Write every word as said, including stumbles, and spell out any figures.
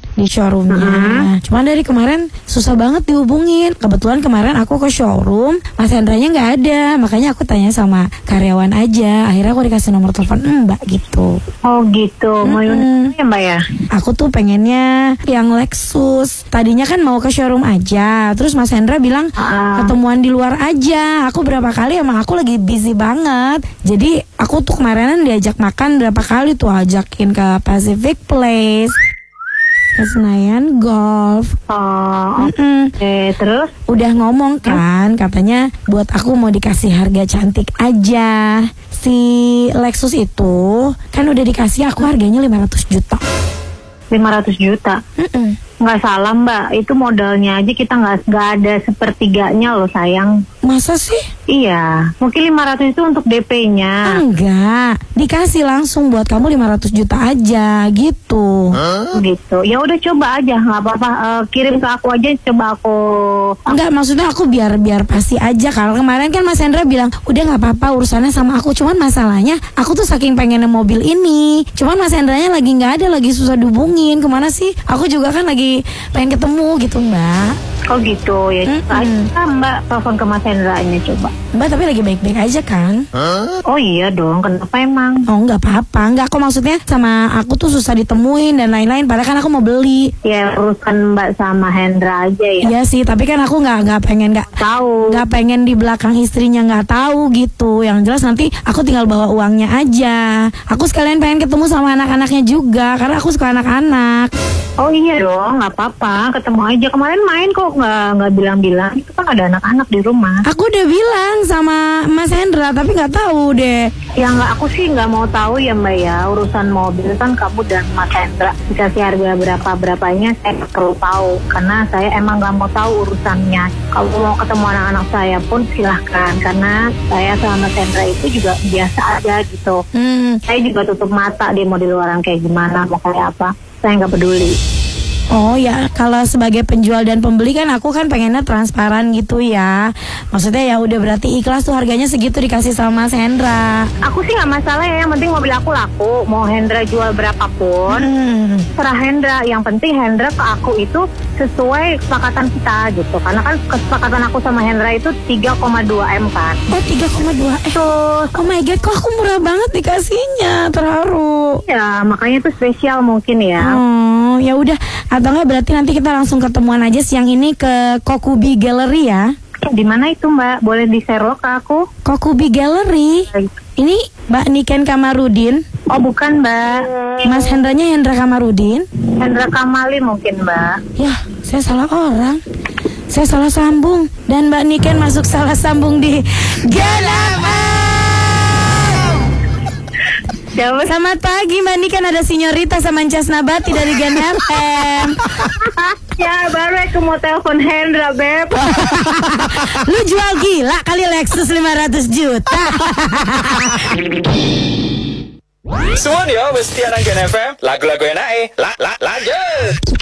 di showroomnya. Uh-huh. Cuman dari kemarin susah banget dihubungin. Kebetulan kemarin aku ke showroom, Mas Hendranya nggak ada, makanya aku tanya sama karyawan aja. Akhirnya aku dikasih nomor telepon Mbak gitu. Oh gitu, mau mm-hmm. ya Mbak ya? Aku tuh pengennya yang Lexus. Tadinya kan mau ke showroom aja, terus Mas Hendra bilang uh. ketemuan di luar aja. Aku berapa kali emang aku lagi busy banget. Jadi aku tuh kemarinan diajak makan berapa kali tuh, ajakin ke Pacific Place, ke Senayan Golf. Oh, oke. Okay. Terus? Udah ngomong kan, katanya buat aku mau dikasih harga cantik aja. Si Lexus itu kan udah dikasih aku harganya lima ratus juta. lima ratus juta? Mm-mm. Nggak salah Mbak, itu modalnya aja kita nggak nggak ada sepertiganya loh sayang. Masa sih? Iya, mungkin lima ratus itu untuk D P-nya. Enggak, dikasih langsung buat kamu lima ratus juta aja gitu. Huh? Gitu, ya udah coba aja, nggak apa-apa, uh, kirim ke aku aja, coba aku. Enggak, maksudnya aku biar biar pasti aja. Kalau kemarin kan Mas Hendra bilang udah nggak apa-apa urusannya sama aku. Cuman masalahnya aku tuh saking pengennya mobil ini, cuman Mas Hendranya lagi nggak ada, lagi susah dihubungin. Kemana sih? Aku juga kan lagi pengen ketemu gitu Mbak. Oh gitu ya, mm-hmm. coba Mbak telepon ke Mas Hendranya coba. Mbak tapi lagi baik-baik aja kan? Huh? Oh iya dong, kenapa emang? Oh nggak apa-apa, nggak, kok maksudnya sama aku tuh susah ditemuin dan lain-lain. Padahal kan aku mau beli. Ya urusan Mbak sama Hendra aja ya. Iya sih, tapi kan aku nggak nggak pengen nggak tahu, nggak pengen di belakang istrinya nggak tahu gitu. Yang jelas nanti aku tinggal bawa uangnya aja. Aku sekalian pengen ketemu sama anak-anaknya juga karena aku suka anak-anak. Oh iya dong, nggak apa-apa, ketemu aja. Kemarin main kok nggak nggak bilang-bilang, itu kan ada anak-anak di rumah. Aku udah bilang sama Mas Hendra, tapi nggak tahu deh. Ya nggak, aku sih nggak mau tahu ya Mbak ya, urusan mobil kan kamu dan Mas Hendra dikasih harga berapa berapanya saya nggak perlu tahu, karena saya emang nggak mau tahu urusannya. Kalau mau ketemu anak-anak saya pun silahkan, karena saya sama Mas Hendra itu juga biasa aja gitu. Hmm. Saya juga tutup mata dia mau di luaran kayak gimana, mau kayak apa. Saya nggak peduli. Oh ya, kalau sebagai penjual dan pembeli kan aku kan pengennya transparan gitu ya. Maksudnya ya udah berarti ikhlas tuh harganya segitu dikasih sama Mas Hendra. Aku sih nggak masalah ya, yang penting mobil aku laku. Mau Hendra jual berapapun, hmm. serah Hendra. Yang penting Hendra ke aku itu sesuai kesepakatan kita gitu. Karena kan kesepakatan aku sama Hendra itu tiga koma dua M kan. Oh tiga koma dua M. Terus, oh my god, kok aku murah banget dikasihnya, terharu. Ya makanya itu spesial mungkin ya. Oh ya udah. Atau enggak berarti nanti kita langsung ketemuan aja siang ini ke Kokubi Gallery ya. Di mana itu Mbak? Boleh di-share lo ke aku? Kokubi Gallery. Ini Mbak Niken Kamarudin. Oh bukan Mbak. Mas Hendranya Hendra Kamarudin. Hendra Kamali mungkin Mbak. Ya, saya salah orang. Saya salah sambung. Dan Mbak Niken masuk salah sambung di Genapa. Selamat pagi Mbak Niken, ada Sinyorita sama Ncas Nabati dari Gen F M. Ya baru aku mau telepon Hendra Beb. Lu jual gila kali Lexus lima ratus juta. Suwon yo, wis tiarang Gen F M. Lagu-lagu enak eh. La, la, lanjut.